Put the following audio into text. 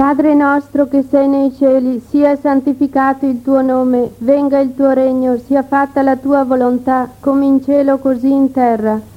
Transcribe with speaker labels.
Speaker 1: Padre nostro che sei nei cieli, sia santificato il tuo nome, venga il tuo regno, sia fatta la tua volontà, come in cielo così in terra.